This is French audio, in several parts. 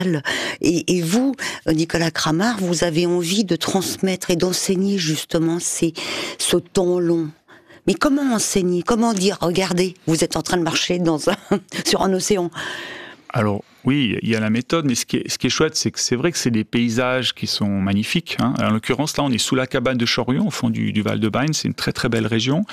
Et vous, Nicolas Cramart, vous avez envie de transmettre et d'enseigner justement ce temps long. Mais comment enseigner? Comment dire, regardez, vous êtes en train de marcher sur un océan? Alors, oui, il y a la méthode, mais ce qui est chouette, c'est que c'est vrai que c'est des paysages qui sont magnifiques. Hein. En l'occurrence, là, on est sous la cabane de Chorion, au fond du Val de Baïne. C'est une très, très belle région.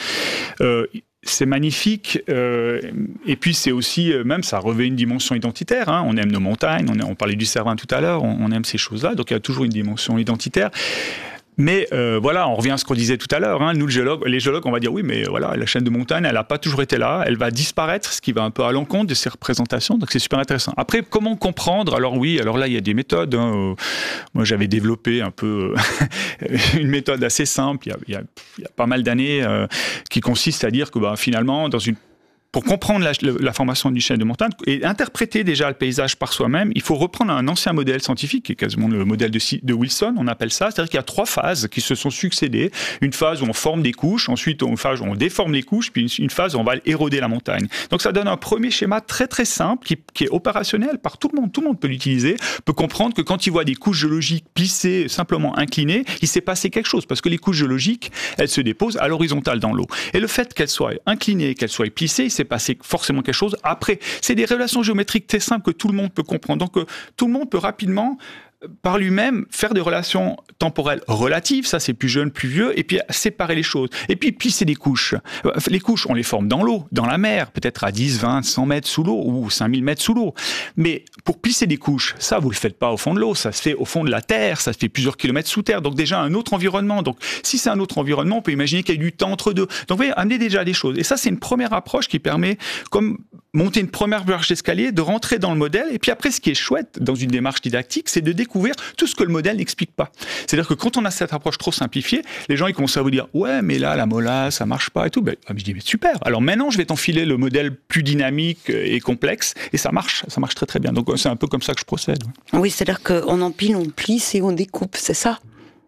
C'est magnifique, et puis c'est aussi, même ça revêt une dimension identitaire, hein. On aime nos montagnes, on parlait du Cervin tout à l'heure, on aime ces choses-là, donc il y a toujours une dimension identitaire. Mais voilà, on revient à ce qu'on disait tout à l'heure, hein. Nous, les géologues, on va dire oui, mais voilà, la chaîne de montagne, elle n'a pas toujours été là, elle va disparaître, ce qui va un peu à l'encontre de ces représentations, donc c'est super intéressant. Après, comment comprendre? Alors oui, alors là, il y a des méthodes, hein. Moi, j'avais développé un peu une méthode assez simple, il y a pas mal d'années, qui consiste à dire que finalement, pour comprendre la formation d'une chaîne de montagne et interpréter déjà le paysage par soi-même, il faut reprendre un ancien modèle scientifique, qui est quasiment le modèle de Wilson, on appelle ça. C'est-à-dire qu'il y a 3 phases qui se sont succédées. Une phase où on forme des couches, ensuite une phase où on déforme les couches, puis une phase où on va éroder la montagne. Donc ça donne un premier schéma très très simple, qui est opérationnel par tout le monde. Tout le monde peut l'utiliser, peut comprendre que quand il voit des couches géologiques plissées, simplement inclinées, il s'est passé quelque chose, parce que les couches géologiques, elles se déposent à l'horizontale dans l'eau. Et le fait qu'elles soient inclinées, qu'elles soient plissées, c'est passé forcément quelque chose. Après, c'est des relations géométriques très simples que tout le monde peut comprendre. Donc, tout le monde peut rapidement, par lui-même, faire des relations temporelles relatives, ça c'est plus jeune, plus vieux, et puis séparer les choses. Et puis plisser des couches. Les couches, on les forme dans l'eau, dans la mer, peut-être à 10, 20, 100 mètres sous l'eau, ou 5000 mètres sous l'eau. Mais pour plisser des couches, ça vous le faites pas au fond de l'eau, ça se fait au fond de la terre, ça se fait plusieurs kilomètres sous terre, donc déjà un autre environnement. Donc si c'est un autre environnement, on peut imaginer qu'il y a du temps entre deux. Donc vous voyez, amener déjà des choses. Et ça c'est une première approche qui permet, comme monter une première marche d'escalier, de rentrer dans le modèle. Et puis après, ce qui est chouette dans une démarche didactique, c'est de découvrir tout ce que le modèle n'explique pas. C'est-à-dire que quand on a cette approche trop simplifiée, les gens ils commencent à vous dire « Ouais, mais là, la mola, ça marche pas et tout. » Je dis « Mais super, alors maintenant, je vais t'enfiler le modèle plus dynamique et complexe. » Et ça marche très très bien. Donc c'est un peu comme ça que je procède. Oui, c'est-à-dire qu'on empile, on plisse et on découpe, c'est ça?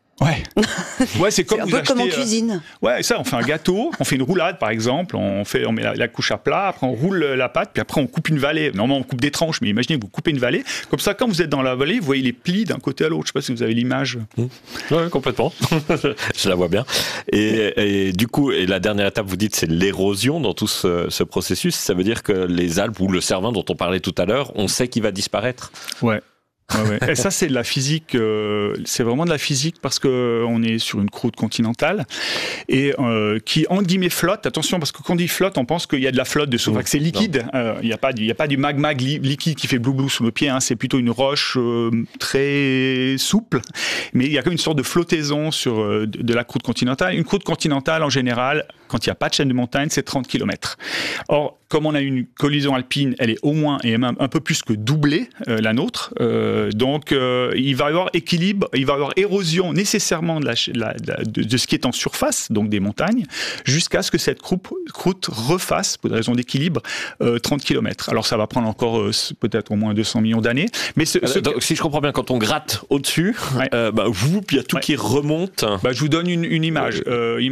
Ouais, c'est comme un peu comme en cuisine. Ouais, ça, on fait un gâteau, on fait une roulade par exemple, on met la couche à plat, après on roule la pâte, puis après on coupe une vallée. Normalement, on coupe des tranches, mais imaginez que vous coupez une vallée. Comme ça, quand vous êtes dans la vallée, vous voyez les plis d'un côté à l'autre. Je sais pas si vous avez l'image. Ouais, complètement. Je la vois bien. Et du coup, la dernière étape, vous dites, c'est l'érosion dans tout ce processus. Ça veut dire que les Alpes ou le Cervin dont on parlait tout à l'heure, on sait qu'il va disparaître. Ouais. Et ça, c'est de la physique, c'est vraiment de la physique parce qu'on est sur une croûte continentale et qui, en guillemets, flotte. Attention, parce que quand on dit flotte, on pense qu'il y a de la flotte dessous, que c'est liquide. Il n'y a pas du magma liquide qui fait blou-blou sous nos pieds, hein. C'est plutôt une roche très souple, mais il y a comme une sorte de flottaison de la croûte continentale. Une croûte continentale, en général, quand il n'y a pas de chaîne de montagne, c'est 30 km. Or, comme on a une collision alpine, elle est au moins et même un peu plus que doublée, la nôtre. Donc, il va y avoir équilibre, il va y avoir érosion nécessairement de ce qui est en surface, donc des montagnes, jusqu'à ce que cette croûte refasse, pour des raisons d'équilibre, 30 km. Alors, ça va prendre encore peut-être au moins 200 millions d'années. Mais donc, si je comprends bien, quand on gratte au-dessus, puis il y a tout qui remonte. Je vous donne une image.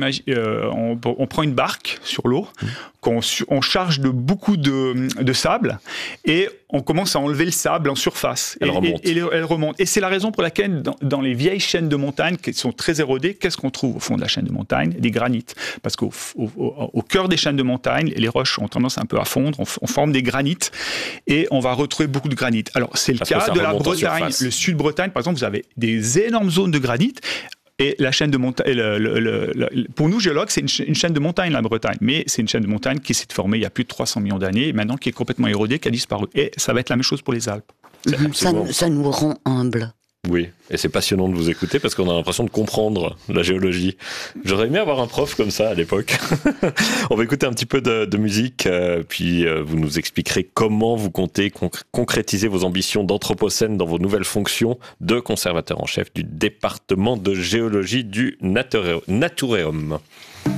On prend une barque sur l'eau, qu'on charge de beaucoup de sable, et on commence à enlever le sable en surface. Elle remonte. Et c'est la raison pour laquelle, dans les vieilles chaînes de montagne, qui sont très érodées, qu'est-ce qu'on trouve au fond de la chaîne de montagne? Des granites. Parce qu'au cœur des chaînes de montagne, les roches ont tendance un peu à fondre, on forme des granites, et on va retrouver beaucoup de granites. Alors, c'est le cas de la Bretagne. Le sud-Bretagne, par exemple, vous avez des énormes zones de granit. Et la chaîne de montagne, pour nous géologues, c'est une chaîne de montagne, la Bretagne. Mais c'est une chaîne de montagne qui s'est formée il y a plus de 300 millions d'années, maintenant qui est complètement érodée, qui a disparu. Et ça va être la même chose pour les Alpes. Ça nous rend humbles. Oui, et c'est passionnant de vous écouter parce qu'on a l'impression de comprendre la géologie. J'aurais aimé avoir un prof comme ça à l'époque. On va écouter un petit peu de musique, puis vous nous expliquerez comment vous comptez concrétiser vos ambitions d'anthropocène dans vos nouvelles fonctions de conservateur en chef du département de géologie du Naturéum.